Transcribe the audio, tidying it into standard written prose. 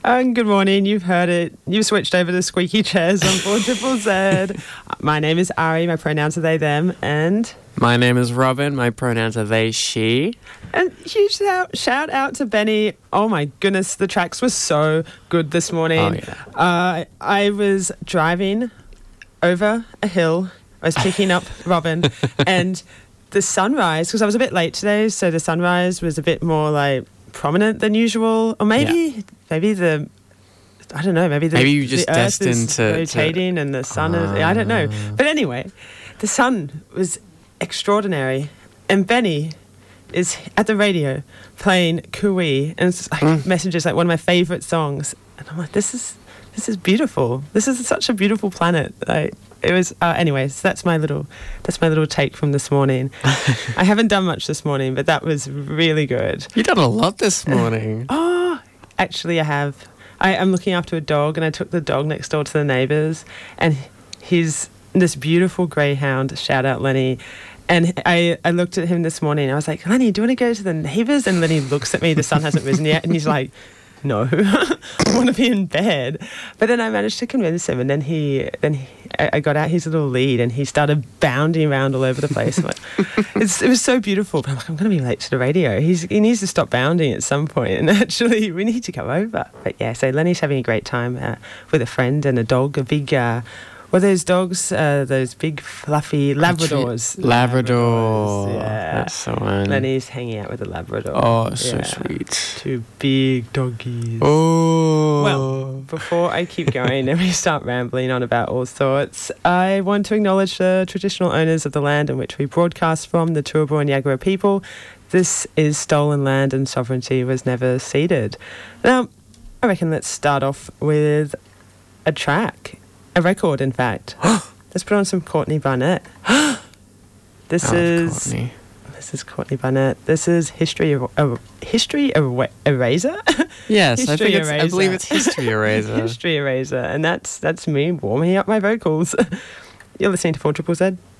Good morning. You've heard it. You've switched over to squeaky chairs on 4ZZZ. My name is Ari. My pronouns are they, them, and... My name is Robin. My pronouns are they, she. And huge shout out to Benny. Oh my goodness, the tracks were so good this morning. Oh, yeah. I was driving over a hill. I was picking up Robin, and the sunrise, because I was a bit late today, so the sunrise was a bit more like prominent than usual, or maybe the I don't know, maybe you just the Earth destined is to rotating and the sun is, I don't know, but anyway, the sun was extraordinary, and Benny is at the radio playing Cooey, and it's like messages like one of my favourite songs, and I'm like, this is beautiful. This is such a beautiful planet. It was anyways. That's my little take from this morning. I haven't done much this morning, but that was really good. You've done a lot this morning. Actually, I have. I'm looking after a dog, and I took the dog next door to the neighbours, and he's this beautiful greyhound. Shout out Lenny. And I looked at him this morning, and I was like, Lenny, do you want to go to the neighbours? And Lenny looks at me. The sun hasn't risen yet, and he's like, no, I want to be in bed. But then I managed to convince him, and then I got out his little lead, and he started bounding around all over the place. I'm like, it was so beautiful. But I'm like, I'm going to be late to the radio. He needs to stop bounding at some point, and actually we need to go over. But yeah, so Lenny's having a great time with a friend and a dog, a big... those dogs, those big fluffy Labradors. Labrador. Yeah. That's so fun. Lenny's hanging out with a Labrador. Oh, so sweet. Two big doggies. Oh. Well, before I keep going and we start rambling on about all sorts, I want to acknowledge the traditional owners of the land in which we broadcast from, the Turrbal and Yagara people. This is stolen land and sovereignty was never ceded. Now, I reckon let's start off with a track. A record, in fact. Let's put on some Courtney Barnett. This is Courtney Barnett. This is History Eraser? Yes, History I believe it's History Eraser. History Eraser, and that's me warming up my vocals. You're listening to 4ZZZ.